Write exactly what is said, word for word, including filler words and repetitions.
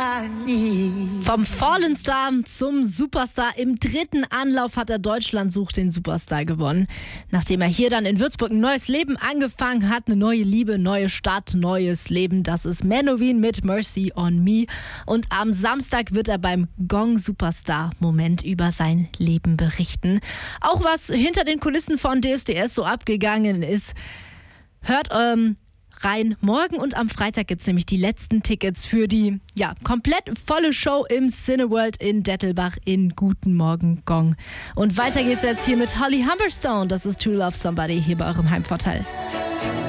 Vom Fallen Star zum Superstar. Im dritten Anlauf hat er Deutschland sucht den Superstar gewonnen. Nachdem er hier dann in Würzburg ein neues Leben angefangen hat, eine neue Liebe, neue Stadt, neues Leben. Das ist Menowin mit Mercy on Me. Und am Samstag wird er beim Gong Superstar Moment über sein Leben berichten. Auch was hinter den Kulissen von D S D S so abgegangen ist. Hört ähm, rein. Morgen und am Freitag gibt es nämlich die letzten Tickets für die ja, komplett volle Show im Cineworld in Dettelbach in Guten Morgen Gong. Und weiter geht's jetzt hier mit Holly Humberstone. Das ist To Love Somebody hier bei eurem Heimvorteil.